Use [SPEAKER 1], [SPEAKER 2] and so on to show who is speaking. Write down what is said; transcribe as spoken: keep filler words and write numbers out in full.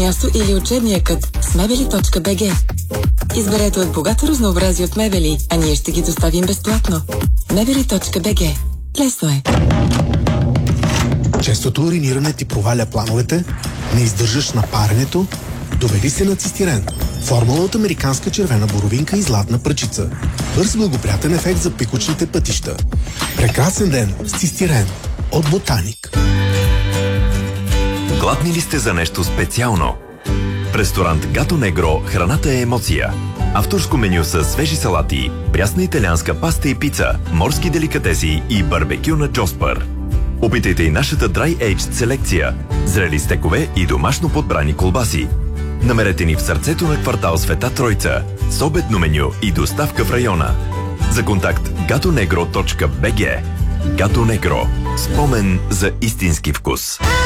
[SPEAKER 1] място или учебния кът с мебели точка би джи. Изберете от богато разнообразие от мебели, а ние ще ги доставим безплатно. мебели точка би джи. Лесно е.
[SPEAKER 2] Честото уриниране ти проваля плановете, не издържаш на паренето, доведи се на цистирен. Формула от американска червена боровинка и златна пръчица. Бърз благоприятен ефект за пикочните пътища. Прекрасен ден с цистирен от Ботаник.
[SPEAKER 3] Гладни ли сте за нещо специално? В ресторант Гато Негро храната е емоция. Авторско меню с свежи салати, прясна италианска паста и пица, морски деликатеси и барбекю на Джоспър. Опитайте и нашата Dry Aged селекция, зрели стекове и домашно подбрани колбаси. Намерете ни в сърцето на квартал Света Тройца, с обедно меню и доставка в района. За контакт gatonegro точка би джи. Гато Негро. Спомен за истински вкус.